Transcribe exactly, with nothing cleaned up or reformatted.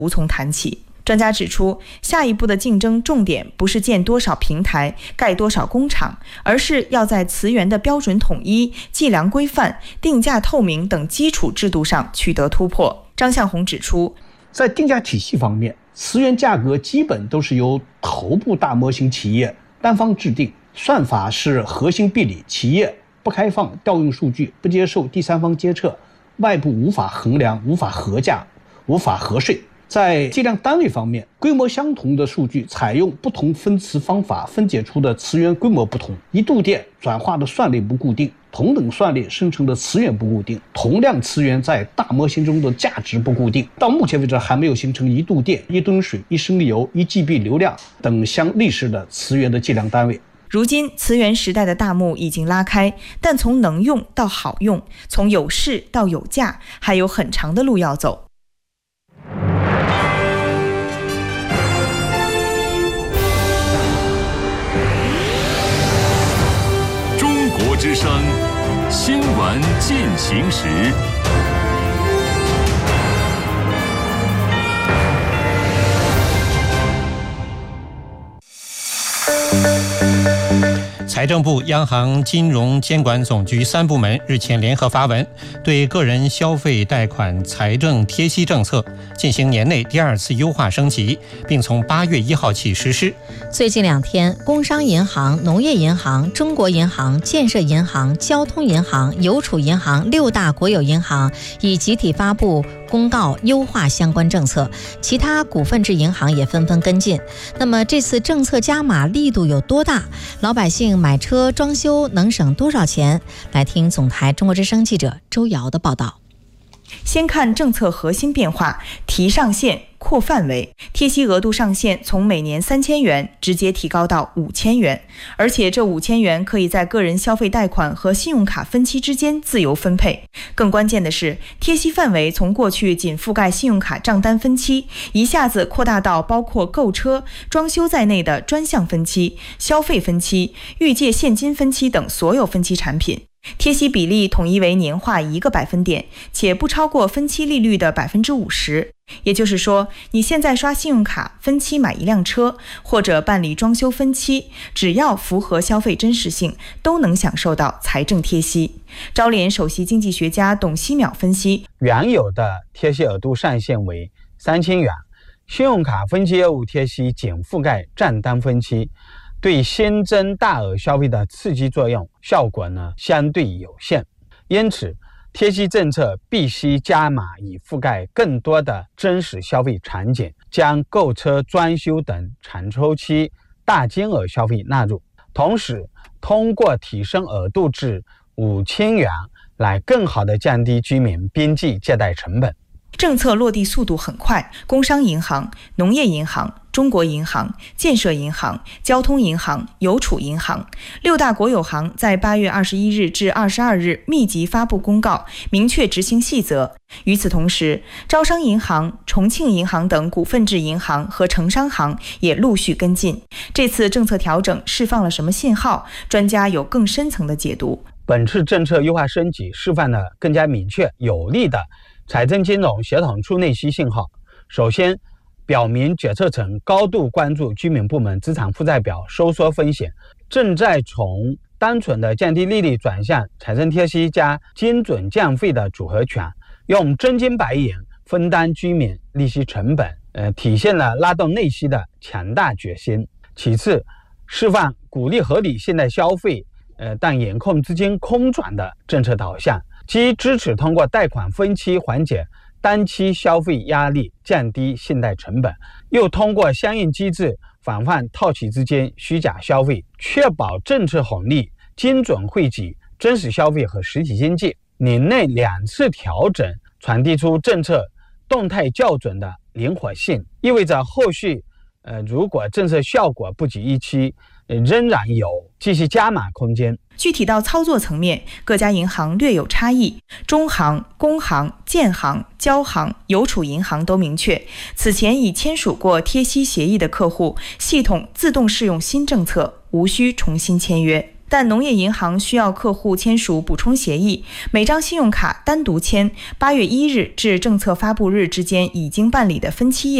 无从谈起。专家指出，下一步的竞争重点不是建多少平台、盖多少工厂，而是要在磁源的标准统一、计量规范、定价透明等基础制度上取得突破。张向红指出， 在定价体系方面，磁源价格基本都是由头部大模型企业单方制定，算法是核心壁垒，企业不开放调用数据，不接受第三方监测，外部无法衡量、无法核价、无法核税。在计量单位方面，规模相同的数据采用不同分磁方法分解出的磁源规模不同，一度电转化的算力不固定，同等算力生成的磁源不固定，同量磁源在大模型中的价值不固定。到目前为止还没有形成一度电、一吨水、一升油、一 G B 流量等相类似的磁源的计量单位。 如今磁源时代的大幕已经拉开，但从能用到好用，从有市到有价，还有很长的路要走。 之声新闻进行时。 财政部、央行金融监管总局三部门日前联合发文，对个人消费贷款财政贴息政策进行年内第二次优化升级，并从八月一号起实施。 最近两天，工商银行、农业银行、中国银行、建设银行、交通银行、邮储银行六大国有银行已集体发布公告优化相关政策，其他股份制银行也纷纷跟进。那么这次政策加码力度有多大？老百姓买车装修能省多少钱？来听总台中国之声记者周瑶的报道。 先看政策核心变化，提上限、扩范围，贴息额度上限从每年三千元直接提高到五千元，而且这五千元可以在个人消费贷款和信用卡分期之间自由分配。更关键的是，贴息范围从过去仅覆盖信用卡账单分期，一下子扩大到包括购车、装修在内的专项分期、消费分期、预借现金分期等所有分期产品。贴息比例统一为年化一个百分点，且不超过分期利率的百分之五十。也就是说，你现在刷信用卡分期买一辆车，或者办理装修分期，只要符合消费真实性，都能享受到财政贴息。招联首席经济学家董希淼分析， 原有的贴息额度上限为三千元，信用卡分期业务贴息仅覆盖账单分期，对新增大额消费的刺激作用效果呢相对有限，因此贴息政策必须加码，以覆盖更多的真实消费场景，将购车、装修等长周期大金额消费纳入，同时通过提升额度至五千元来更好地降低居民边际借贷成本。 政策落地速度很快，工商银行、农业银行、中国银行、建设银行、交通银行、邮储银行六大国有行在八月二十一日至二十二日密集发布公告，明确执行细则。与此同时，招商银行、重庆银行等股份制银行和城商行也陆续跟进。这次政策调整释放了什么信号？专家有更深层的解读。 本次政策优化升级释放了更加明确有力的财政金融协同出内息信号。首先，表明决策层高度关注居民部门资产负债表收缩风险，正在从单纯的降低利率转向财政贴息加精准降费的组合拳，用真金白银分担居民利息成本，呃，体现了拉动内需的强大决心。其次，释放鼓励合理现代消费，呃，但严控资金空转的政策导向，即支持通过贷款分期缓解单期消费压力，降低信贷成本，又通过相应机制防范套期资金虚假消费，确保政策红利精准惠及真实消费和实体经济。年内两次调整传递出政策动态校准的灵活性，意味着后续呃，如果政策效果不及预期，呃，仍然有继续加码空间。 具体到操作层面，各家银行略有差异，中行、工行、建行、交行、邮储银行都明确，此前已签署过贴息协议的客户，系统自动适用新政策，无需重新签约。 但农业银行需要客户签署补充协议，每张信用卡单独签，八月一日至政策发布日之间已经办理的分期业